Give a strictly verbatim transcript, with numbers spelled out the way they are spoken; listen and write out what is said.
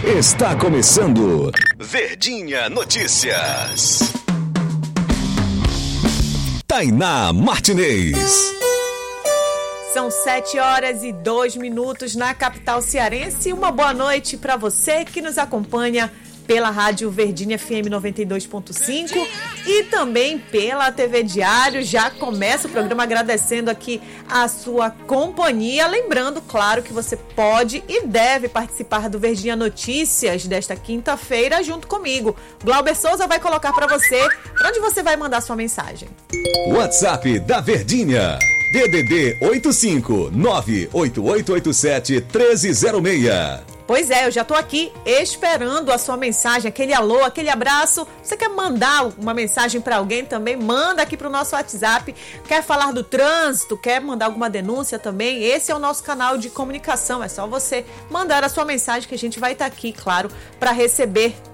Está começando Verdinha Notícias. Tainá Martinez. São sete horas e dois minutos na capital cearense. Uma boa noite para você que nos acompanha pela rádio Verdinha F M noventa e dois ponto cinco e também pela T V Diário. Já começa o programa agradecendo aqui a sua companhia. Lembrando, claro, que você pode e deve participar do Verdinha Notícias desta quinta-feira junto comigo. Glauber Souza vai colocar para você onde você vai mandar sua mensagem. WhatsApp da Verdinha. D D D oito cinco nove oito oito oito sete um três zero seis. Pois é, eu já tô aqui esperando a sua mensagem, aquele alô, aquele abraço. Você quer mandar uma mensagem para alguém também? Manda aqui pro nosso WhatsApp. Quer falar do trânsito? Quer mandar alguma denúncia também? Esse é o nosso canal de comunicação. É só você mandar a sua mensagem que a gente vai estar aqui, claro, para receber